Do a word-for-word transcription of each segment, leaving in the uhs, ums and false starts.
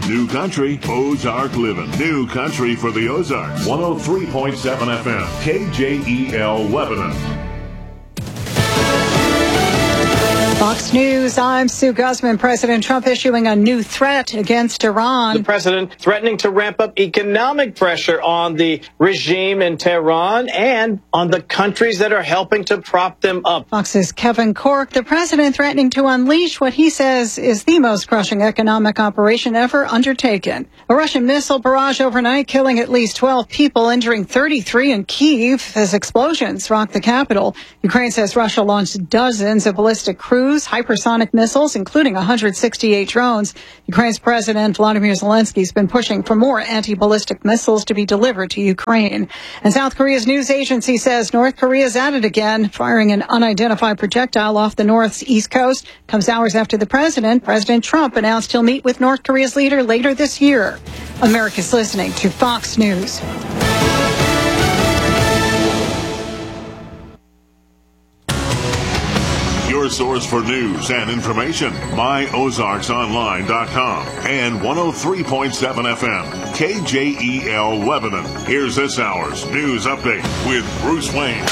New Country, Ozark Living. New Country for the Ozarks. one oh three point seven F M, K J E L Lebanon. Fox News, I'm Sue Guzman. President Trump issuing a new threat against Iran. The president threatening to ramp up economic pressure on the regime in Tehran and on the countries that are helping to prop them up. Fox's Kevin Corke, the president threatening to unleash what he says is the most crushing economic operation ever undertaken. A Russian missile barrage overnight killing at least twelve people, injuring thirty-three in Kyiv as explosions rocked the capital. Ukraine says Russia launched dozens of ballistic cruise hypersonic missiles, including one hundred sixty-eight drones. Ukraine's President Volodymyr Zelensky has been pushing for more anti-ballistic missiles to be delivered to Ukraine. And South Korea's news agency says North Korea is at it again, firing an unidentified projectile off the North's east coast. Comes hours after the president, President Trump, announced he'll meet with North Korea's leader later this year. America's listening to Fox News. Your source for news and information, my ozarks online dot com and one oh three point seven F M, K J E L Lebanon. Here's this hour's news update with Bruce Wayne.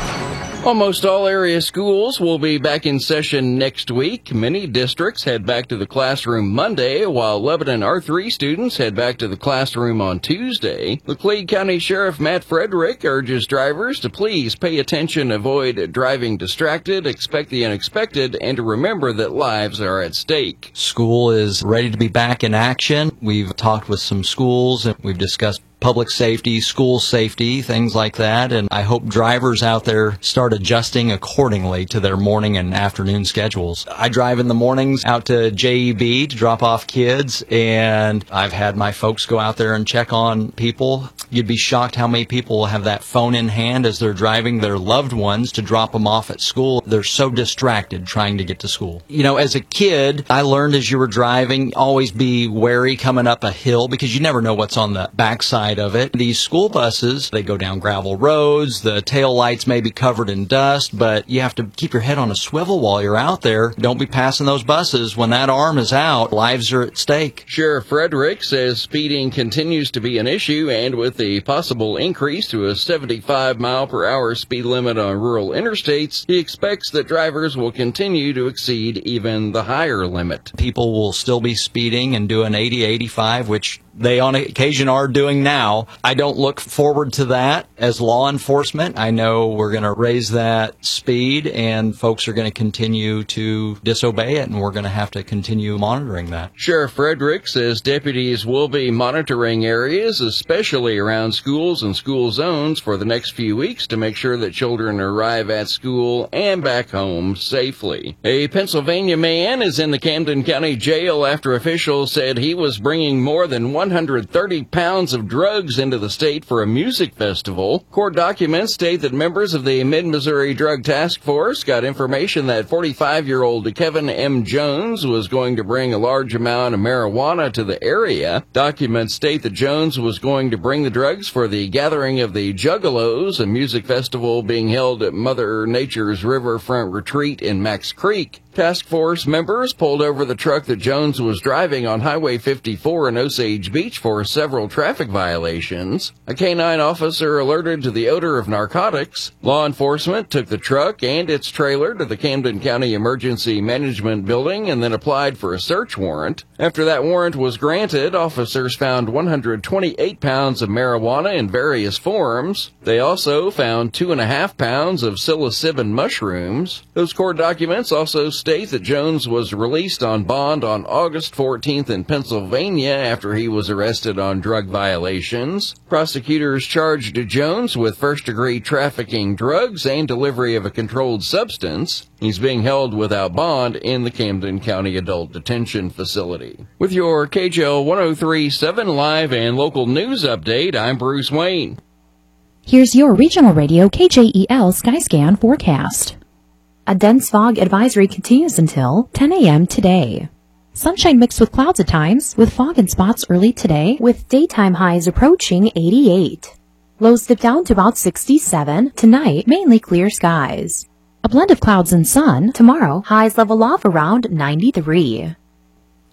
Almost all area schools will be back in session next week. Many districts head back to the classroom Monday, while Lebanon R three students head back to the classroom on Tuesday. Laclede County Sheriff Matt Frederick urges drivers to please pay attention, avoid driving distracted, expect the unexpected, and to remember that lives are at stake. School is ready to be back in action. We've talked with some schools and we've discussed public safety, school safety, things like that. And I hope drivers out there start adjusting accordingly to their morning and afternoon schedules. I drive in the mornings out to J E B to drop off kids, and I've had my folks go out there and check on people. You'd be shocked how many people will have that phone in hand as they're driving their loved ones to drop them off at school. They're so distracted trying to get to school. You know, as a kid, I learned as you were driving, always be wary coming up a hill because you never know what's on the backside of it. These school buses, they go down gravel roads, the tail lights may be covered in dust, but you have to keep your head on a swivel while you're out there. Don't be passing those buses. When that arm is out, lives are at stake. Sheriff Frederick says speeding continues to be an issue, and with the possible increase to a seventy-five mile per hour speed limit on rural interstates, he expects that drivers will continue to exceed even the higher limit. People will still be speeding and doing eighty, eighty-five, which they on occasion are doing now. I don't look forward to that as law enforcement. I know we're going to raise that speed and folks are going to continue to disobey it, and we're going to have to continue monitoring that. Sheriff Frederick says deputies will be monitoring areas, especially around schools and school zones, for the next few weeks to make sure that children arrive at school and back home safely. A Pennsylvania man is in the Camden County Jail after officials said he was bringing more than one hundred thirty pounds of drugs into the state for a music festival. Court documents state that members of the Mid-Missouri Drug Task Force got information that forty-five-year-old Kevin M. Jones was going to bring a large amount of marijuana to the area. Documents state that Jones was going to bring the drugs for the Gathering of the Juggalos, a music festival being held at Mother Nature's Riverfront Retreat in Max Creek. Task Force members pulled over the truck that Jones was driving on Highway fifty-four in Osage Beach for several traffic violations. A canine officer alerted to the odor of narcotics. Law enforcement took the truck and its trailer to the Camden County Emergency Management Building and then applied for a search warrant. After that warrant was granted, officers found one hundred twenty-eight pounds of marijuana in various forms. They also found two and a half pounds of psilocybin mushrooms. Those court documents also state that Jones was released on bond on August fourteenth in Pennsylvania after he was arrested on drug violations. Prosecutors charged Jones with first-degree trafficking drugs and delivery of a controlled substance. He's being held without bond in the Camden County Adult Detention Facility. With your K J L one oh three point seven live and local news update, I'm Bruce Wayne. Here's your regional radio K J E L Skyscan forecast. A dense fog advisory continues until ten a.m. today. Sunshine mixed with clouds at times, with fog in spots early today, with daytime highs approaching eighty-eight. Lows dip down to about sixty-seven. Tonight, mainly clear skies. A blend of clouds and sun. Tomorrow, highs level off around ninety-three.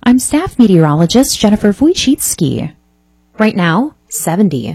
I'm staff meteorologist Jennifer Wojcicki. Right now, seventy.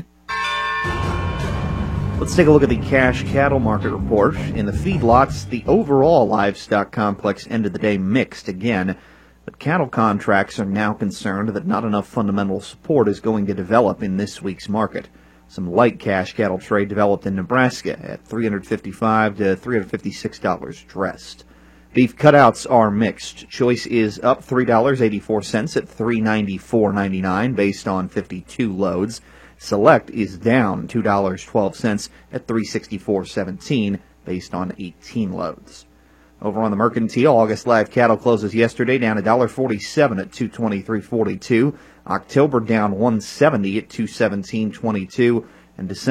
Let's take a look at the cash cattle market report. In the feedlots, the overall livestock complex ended the day mixed again, but cattle contracts are now concerned that not enough fundamental support is going to develop in this week's market. Some light cash cattle trade developed in Nebraska at three hundred fifty-five to three hundred fifty-six dollars dressed. Beef cutouts are mixed. Choice is up three dollars and eighty-four cents at three ninety-four ninety-nine based on fifty-two loads. Select is down two dollars and twelve cents at three sixty-four seventeen based on eighteen loads. Over on the mercantile, August live cattle closes yesterday down one dollar forty-seven at two twenty-three forty-two. October down one seventy at two seventeen twenty-two, and December